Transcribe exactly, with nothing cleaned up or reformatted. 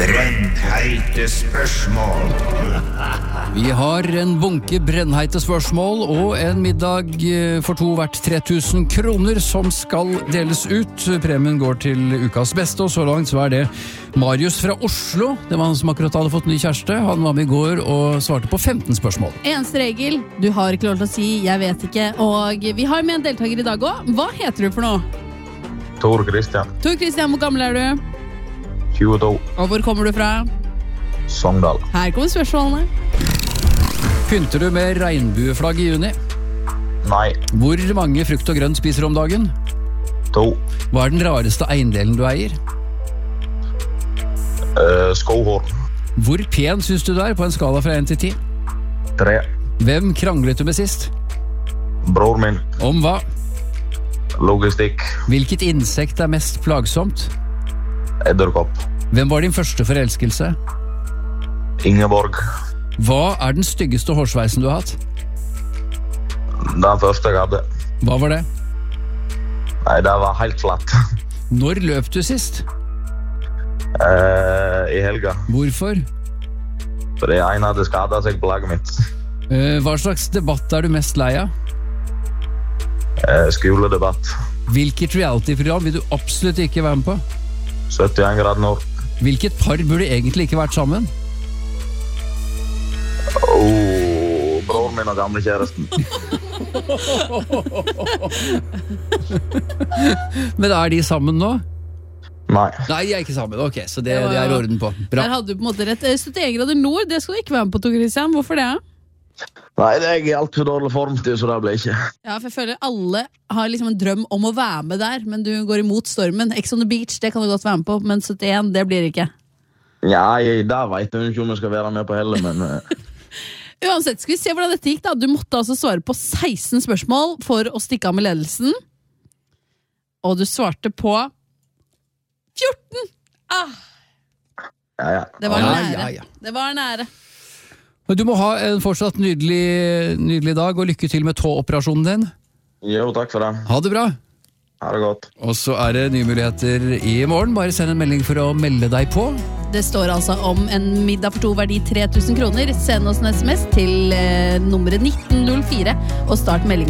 Brennheite spørsmål. Vi har en bunke brennheite spørsmål og en middag for to verdt tre tusen kroner som skal deles ut. Premien går til ukas beste, og så langt så er det Marius fra Oslo. Det var han som akkurat hadde fått ny kjæreste. Han var med i går og svarte på femten spørsmål. Eneste regel, du har ikke lov til å si «jeg vet ikke», og vi har med en deltaker i dag også. Hva heter du for noe? Tor Christian. Tor Christian, hvor gammel er du? tjueto. Og hvor kommer du fra? Sogndal. Her kommer spørsmålene. Pynter du med regnbueflagg i juni? Nei. Hvor mange frukt og grønt spiser du om dagen? To. Hva er den rareste eiendelen du eier? Uh, skohorn. Hvor pen synes du du er på en skala fra en til ti? Tre. Hvem kranglet du med sist? Bror min. Om hva? Logistikk. Hvilket insekt er mest plagsomt? Edderkopp. Hvem var din første forelskelse? Ingeborg. Hva er den styggeste hårsveisen du har hatt? Den første jeg hadde. Hva var det? Nei, det var helt flatt. Når løp du sist? Uh, I helga. Hvorfor? Fordi en hadde skadet seg på laget mitt. Uh, hva slags debatt er du mest lei av? Uh, skoledebatt. Hvilket reality-program vil du absolutt ikke være med på? syttien grader nord. Hvilket par burde egentlig ikke vært sammen? Oh, bror min og gamle kjæresten. Men er de sammen nå? Nei. Nei, de er ikke sammen. Ok, så det, det er orden på. Bra. Der hadde du på en måte rett. syttien grader nord, det skal du ikke være med på, Tor Christian. Hvorfor det? Nei, det er jeg i alt for dårlig form til, så det blir ikke. Ja, for jeg føler alle har liksom en drøm om å være med der, men du går imot stormen. Ex on the beach, det kan du godt være med på, men syttien, det blir det ikke. Ja, jeg, der vet jeg ikke om jeg skal være med på heller, men... Uansett, skal vi se hvordan dette gikk da. Du måtte altså svare på seksten spørsmål for å stikke av med ledelsen. Og du svarte på fjorten! Ah! Ja, ja. Det var Ja, nære. ja, ja. Det var nære. Du må ha en fortsatt nydelig, nydelig dag, og lykke til med tåoperasjonen din. Jo, takk for det. Ha det bra. Ha det godt. Og så er det nye muligheter i morgen. Bare send en melding for å melde deg på. Det står altså om en middag for to verdi tre tusen kroner. Send oss en sms til eh, nummeret nitten null fire og start meldingen.